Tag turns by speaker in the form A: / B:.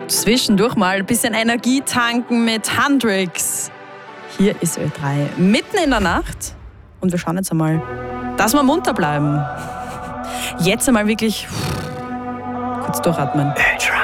A: zwischendurch mal ein bisschen Energie tanken mit Handrix. Hier ist Ö3 mitten in der Nacht und wir schauen jetzt einmal, dass wir munter bleiben. Jetzt einmal wirklich kurz durchatmen. Ö3.